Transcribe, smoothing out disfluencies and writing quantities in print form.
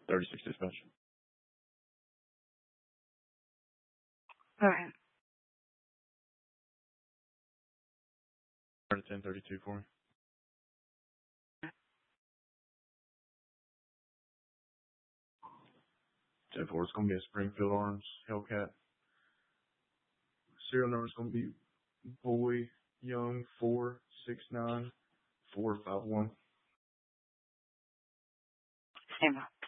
36 dispatch. All right. 1032 for me. 10-4, it's going to be a Springfield Arms Hellcat. Serial number is going to be Boy Young 469 451. Stand by.